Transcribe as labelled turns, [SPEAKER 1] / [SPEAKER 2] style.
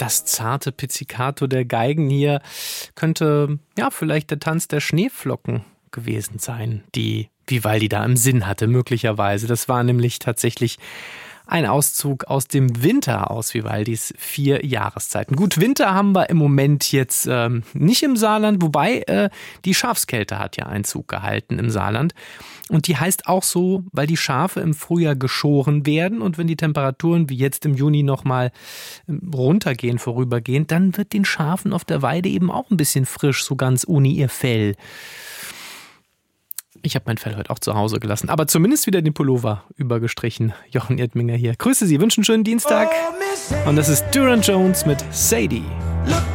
[SPEAKER 1] Das zarte Pizzicato der Geigen hier könnte ja vielleicht der Tanz der Schneeflocken gewesen sein, die Vivaldi da im Sinn hatte, möglicherweise. Das war nämlich tatsächlich ein Auszug aus dem Winter aus Vivaldis 4 Jahreszeiten. Gut, Winter haben wir im Moment jetzt nicht im Saarland, wobei die Schafskälte hat ja Einzug gehalten im Saarland. Und die heißt auch so, weil die Schafe im Frühjahr geschoren werden und wenn die Temperaturen wie jetzt im Juni nochmal runtergehen, vorübergehend, dann wird den Schafen auf der Weide eben auch ein bisschen frisch, so ganz ohne ihr Fell. Ich habe mein Fell heute auch zu Hause gelassen, aber zumindest wieder den Pullover übergestrichen. Jochen Erdminger hier. Grüße Sie, wünsche einen schönen Dienstag. Und das ist Durand Jones mit Sadie.